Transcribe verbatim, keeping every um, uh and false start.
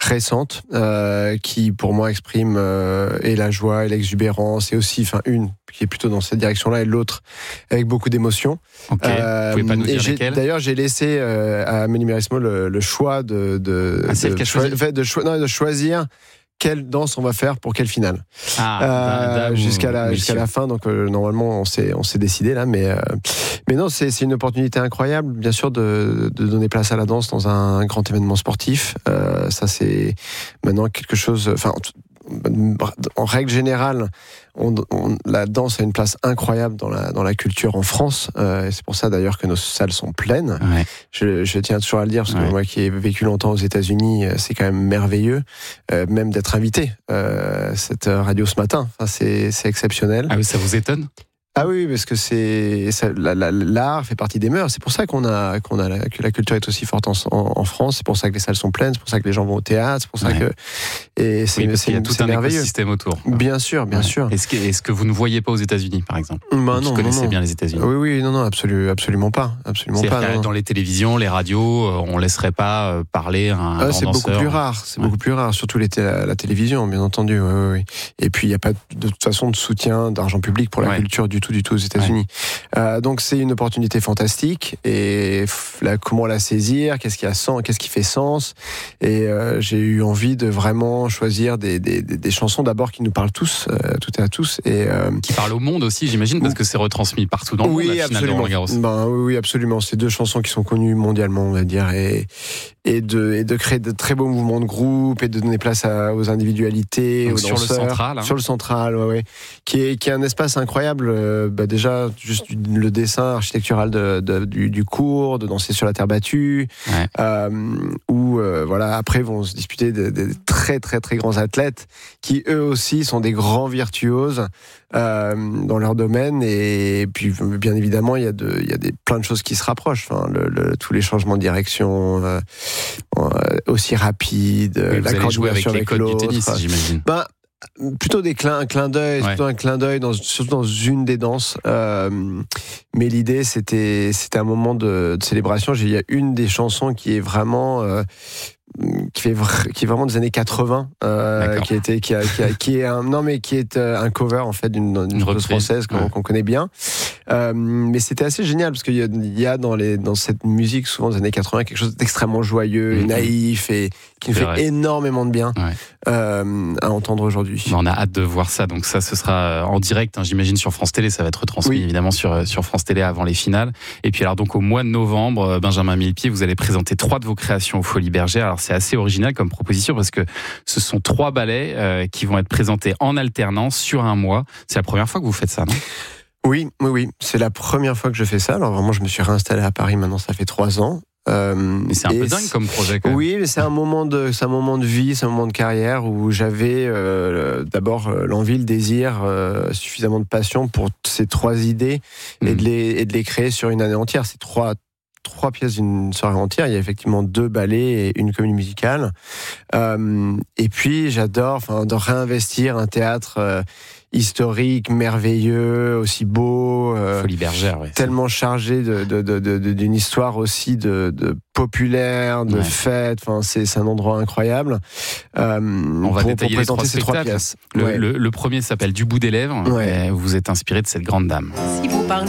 récente euh, qui, pour moi, exprime euh, et la joie et l'exubérance, et aussi, enfin, une qui est plutôt dans cette direction-là et l'autre avec beaucoup d'émotion. Ok. Euh, Vous pouvez pas nous dire lesquelles ? D'ailleurs, j'ai laissé euh, à Amélie Mauresmo le, le choix de de ah, c'est de, de, choisi de, cho- non, de choisir quelle danse on va faire pour quelle finale. Ah, euh, d'un, d'un, jusqu'à la ou, jusqu'à la fin. Donc euh, normalement, on s'est on s'est décidé là, mais euh, mais non, c'est c'est une opportunité incroyable, bien sûr, de de donner place à la danse dans un grand événement sportif. Euh, ça, c'est maintenant quelque chose. Enfin. En règle générale, on, on, la danse a une place incroyable dans la, dans la culture en France. Euh, et c'est pour ça d'ailleurs que nos salles sont pleines. Ouais. Je, je tiens toujours à le dire, parce que ouais. moi qui ai vécu longtemps aux États-Unis, c'est quand même merveilleux, euh, même d'être invité euh, cette radio ce matin. Enfin, c'est, c'est exceptionnel. Ah oui, ça vous étonne ? Ah oui, parce que c'est ça, la, la, l'art fait partie des mœurs. C'est pour ça qu'on a qu'on a la, que la culture est aussi forte en, en, en France. C'est pour ça que les salles sont pleines. C'est pour ça que les gens vont au théâtre. C'est pour ouais. ça que et c'est, oui, c'est, il y a tout c'est un merveilleux. écosystème autour. Bien sûr, bien ouais. sûr. Est-ce que est-ce que vous ne voyez pas aux États-Unis, par exemple ? Bah vous non, connaissez non, non. bien les États-Unis. Oui, oui, non, non, absolument, absolument pas, absolument C'est-à-dire pas. Non. Dans les télévisions, les radios, on laisserait pas parler un ah, grand c'est danseur. beaucoup plus rare. C'est ouais. beaucoup plus rare, surtout les t- la, la télévision, bien entendu. Oui, oui, oui. Et puis il y a pas de toute façon de soutien d'argent public pour la ouais. culture du tout, du tout aux États-Unis. Ouais. Euh, donc c'est une opportunité fantastique. Et là, comment la saisir ? Qu'est-ce qui a sens ? Qu'est-ce qui fait sens ? Et euh, j'ai eu envie de vraiment choisir des, des, des, des chansons d'abord qui nous parlent tous, euh, toutes et à tous, et euh, qui parlent au monde aussi, j'imagine, parce que c'est retransmis partout dans le oui, monde. La finale de Roland Garros. Ben oui, oui, absolument. C'est deux chansons qui sont connues mondialement, on va dire, et et de et de créer de très beaux mouvements de groupe et de donner place à, aux individualités, donc aux sur danseurs, le central, hein. sur le central, ouais, ouais, qui est qui est un espace incroyable. Euh, bah déjà juste le dessin architectural de, de du, du cours, de danser sur la terre battue, ouais. euh, où euh, voilà après vont se disputer des, des très très très grands athlètes qui eux aussi sont des grands virtuoses euh, dans leur domaine, et puis bien évidemment il y a de il y a des plein de choses qui se rapprochent. Enfin le, le tous les changements de direction euh, aussi rapides, oui, la coordination avec, avec les codes l'autre. Du tennis, j'imagine. Ben, plutôt des clins, un clin d'œil, ouais. plutôt un clin d'œil dans, surtout dans une des danses. Euh, mais l'idée, c'était, c'était un moment de, de célébration. Il y a une des chansons qui est vraiment, euh, qui fait, qui est vraiment des années quatre-vingts, euh, qui était, qui a, qui a, qui est un, non mais qui est un cover en fait d'une, d'une chanteuse française qu'on, ouais. qu'on connaît bien. Euh, mais c'était assez génial parce qu'il y a, il y a dans les, dans cette musique souvent des années quatre-vingts quelque chose d'extrêmement joyeux, mmh. et naïf, et qui me fait vrai. énormément de bien. Ouais. Euh, à entendre aujourd'hui. On a hâte de voir ça, donc ça ce sera en direct, hein, j'imagine sur France Télé, ça va être retransmis oui. évidemment sur, sur France Télé avant les finales. Et puis alors donc au mois de novembre, Benjamin Millepied, vous allez présenter trois de vos créations au Folies Bergère. Alors c'est assez original comme proposition parce que ce sont trois ballets euh, qui vont être présentés en alternance sur un mois. C'est la première fois que vous faites ça, non ? Oui, oui, oui, c'est la première fois que je fais ça. Alors vraiment, je me suis réinstallé à Paris, maintenant ça fait trois ans. Euh, mais c'est un peu dingue comme projet quand même. Oui, mais c'est un moment de, c'est un moment de vie, c'est un moment de carrière où j'avais euh, d'abord euh, l'envie, le désir, euh, suffisamment de passion pour ces trois idées mmh. et de les et de les créer sur une année entière. C'est trois trois pièces d'une soirée entière. Il y a effectivement deux ballets et une comédie musicale. Euh, et puis j'adore, enfin, de réinvestir un théâtre euh, historique, merveilleux, aussi beau, euh, Folies Bergère, ouais, tellement chargé de, de, de, de, d'une histoire aussi de, de populaire, de ouais. fête. Enfin, c'est, c'est un endroit incroyable. Euh, On va pour, détailler pour présenter les trois ces trois pièces. pièces. Le, ouais. le, le premier s'appelle Du bout des lèvres. Ouais. Et vous êtes inspiré de cette grande dame. Si vous parlez